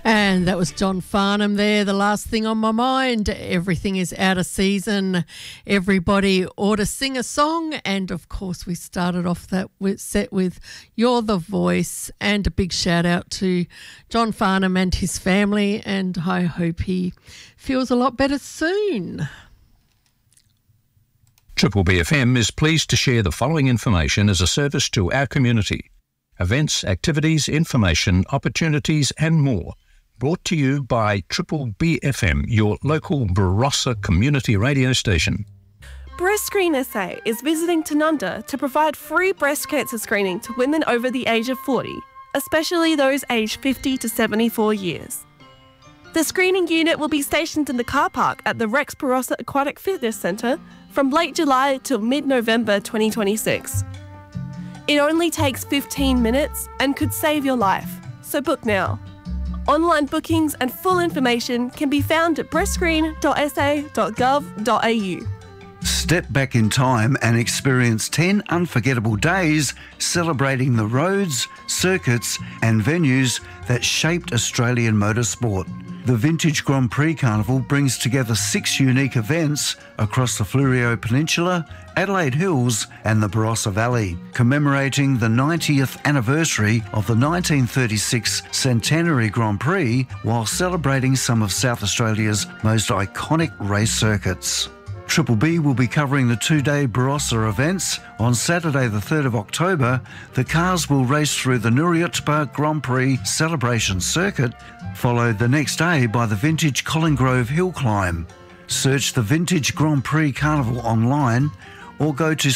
And that was John Farnham there. The last thing on my mind, everything is out of season. Everybody ought to sing a song. And of course, we started off that set with You're the Voice. And a big shout out to John Farnham and his family. And I hope he feels a lot better soon. Triple B FM is pleased to share the following information as a service to our community. Events, activities, information, opportunities and more. Brought to you by Triple B FM, your local Barossa community radio station. Breast Screen SA is visiting Tanunda to provide free breast cancer screening to women over the age of 40, especially those aged 50 to 74 years. The screening unit will be stationed in the car park at the Rex Barossa Aquatic Fitness Centre from late July till mid-November 2026. It only takes 15 minutes and could save your life, so book now. Online bookings and full information can be found at breastscreen.sa.gov.au. Step back in time and experience 10 unforgettable days celebrating the roads, circuits and venues that shaped Australian motorsport. The Vintage Grand Prix Carnival brings together 6 unique events across the Fleurieu Peninsula, Adelaide Hills and the Barossa Valley, commemorating the 90th anniversary of the 1936 Centenary Grand Prix while celebrating some of South Australia's most iconic race circuits. Triple B will be covering the 2-day Barossa events. On Saturday the 3rd of October, the cars will race through the Nuriutpa Grand Prix Celebration Circuit, followed the next day by the Vintage Collinggrove Hill Climb. Search the Vintage Grand Prix Carnival online or go to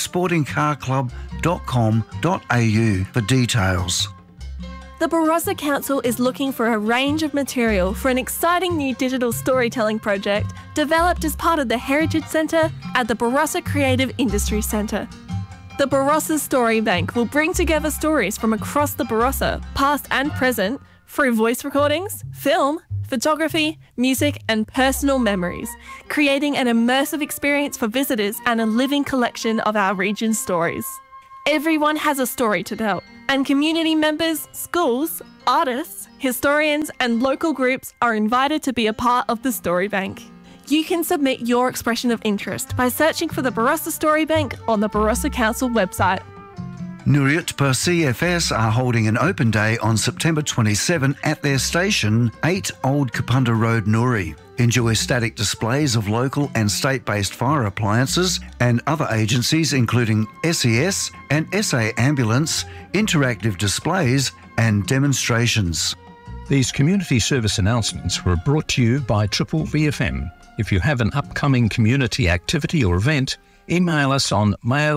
sportingcarclub.com.au for details. The Barossa Council is looking for a range of material for an exciting new digital storytelling project developed as part of the Heritage Centre at the Barossa Creative Industry Centre. The Barossa Story Bank will bring together stories from across the Barossa, past and present, through voice recordings, film, photography, music and personal memories, creating an immersive experience for visitors and a living collection of our region's stories. Everyone has a story to tell, and community members, schools, artists, historians and local groups are invited to be a part of the Story Bank. You can submit your expression of interest by searching for the Barossa Story Bank on the Barossa Council website. Nuriutpa CFS are holding an open day on September 27 at their station, 8 Old Kapunda Road, Nuri. Enjoy static displays of local and state-based fire appliances and other agencies including SES and SA Ambulance, interactive displays and demonstrations. These community service announcements were brought to you by Triple VFM. If you have an upcoming community activity or event, email us on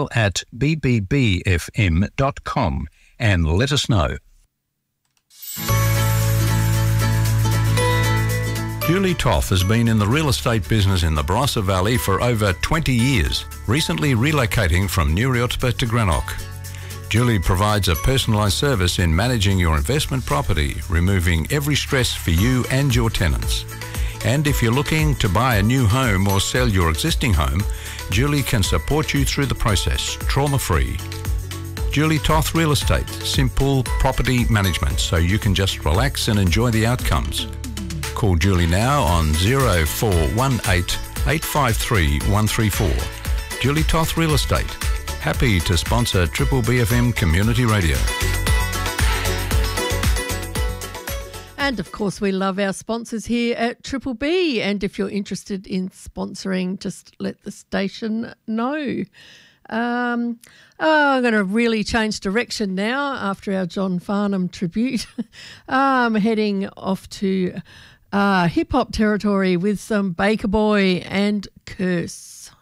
mail@bbbfm.com and let us know. Julie Toth has been in the real estate business in the Barossa Valley for over 20 years, recently relocating from Nuriutpa to Greenock. Julie provides a personalised service in managing your investment property, removing every stress for you and your tenants. And if you're looking to buy a new home or sell your existing home, Julie can support you through the process, trauma-free. Julie Toth Real Estate, simple property management so you can just relax and enjoy the outcomes. Call Julie now on 0418 853 134. Julie Toth Real Estate, happy to sponsor Triple BFM Community Radio. And of course, we love our sponsors here at Triple B. And if you're interested in sponsoring, just let the station know. I'm going to really change direction now after our John Farnham tribute. I'm heading off to hip-hop territory with some Baker Boy and Curse.